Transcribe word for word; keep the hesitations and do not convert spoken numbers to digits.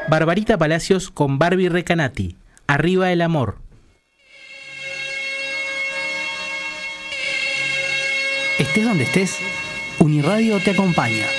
Barbarita Palacios con Barbie Recanati. Arriba el amor. Estés donde estés, Uniradio te acompaña.